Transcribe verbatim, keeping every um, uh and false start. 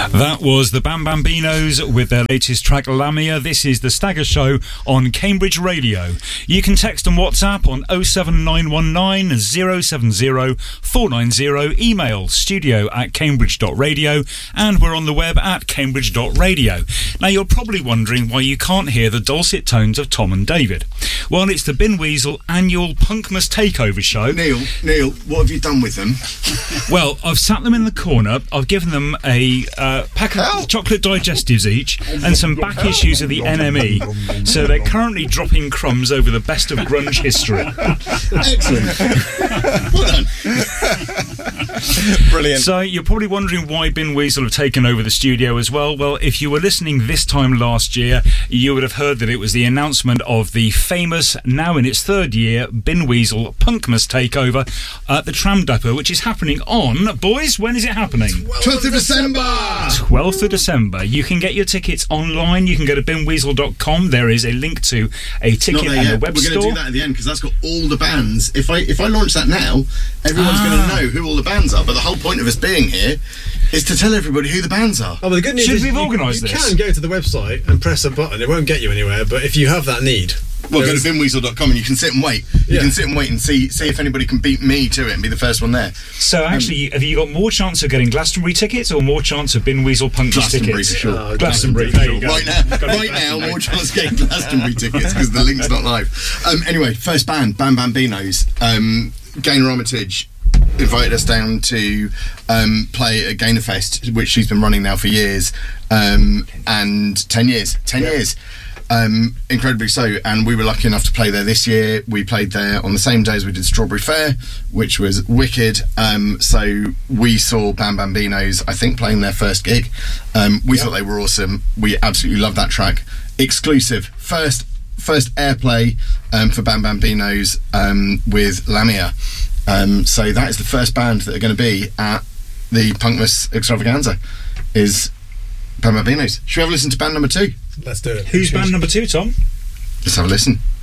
That was the Bam Bambinos with their latest track Lamia. This is the Stagger Show on Cambridge Radio. You can text and WhatsApp on oh seven nine one nine, oh seven oh, four nine oh, email studio at cambridge dot radio, and we're on the web at cambridge dot radio. Now you're probably wondering why you can't hear the dulcet tones of Tom and David. Well, it's the Bin Weasel annual Punkmas Takeover show. Neil, Neil, what have you done with them? Well, I've sat them in the corner, I've given them a uh, pack of Help. chocolate digestives each and some back Help. issues of the N M E, so they're currently dropping crumbs over the best of grunge history. Excellent. Well done. Brilliant. So you're probably wondering why Bin Weasel have taken over the studio as well. Well, if you were listening this time last year, you would have heard that it was the announcement of the famous, now in its third year, Bin Weasel Punkmas Takeover at the Tram Depot, which is happening on, boys, when is it happening? twelfth of December! twelfth of December. You can get your tickets online. You can go to bin weasel dot com. There is a link to a ticket and yet. a web We're store. We're going to do that at the end because that's got all the bands. If I if I launch that now, everyone's ah. going to know who all the bands are. But the whole point of us being here is to tell everybody who the bands are. Oh, but the good news Should is we have you, organised you this? can go to the website and press a button. It won't get you anywhere, but if you have that need... Well, go to bin weasel dot com and you can sit and wait. You yeah. can sit and wait and see see if anybody can beat me to it and be the first one there. So actually, um, have you got more chance of getting Glastonbury tickets or more chance of Bin Weasel Punkmas tickets? For sure. Oh, Glastonbury, there you go. Right now, right now, more chance of getting Glastonbury tickets because the link's not live. Um, anyway, first band, Bam Bambinos. Um, Gaynor Armitage invited us down to um, play at Gaynor Fest, which she's been running now for years, um, and ten years. Ten yeah. years. Um, incredibly so, and we were lucky enough to play there this year. We played there on the same day as we did Strawberry Fair, which was wicked. Um, so we saw Bam Bambinos, I think, playing their first gig. Um, we yep. thought they were awesome. We absolutely loved that track. Exclusive, first first airplay um, for Bam Bambinos um, with Lamia. Um, so that is the first band that are going to be at the Punkmas Extravaganza. Is Bam Bambinos. Should we have a listen to band number two? Let's do it. Who's band number two, Tom? Let's have a listen.